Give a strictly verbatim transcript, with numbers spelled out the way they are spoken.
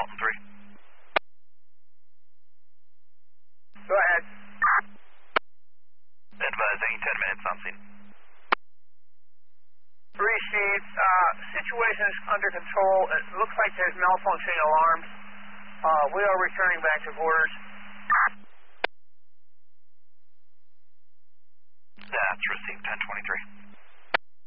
Dalton three. Go ahead. Advising ten minutes on scene. Three Chief, uh, situation is under control. It looks like there's malfunctioning alarms. Uh, we are returning back to quarters. That's received ten twenty-three.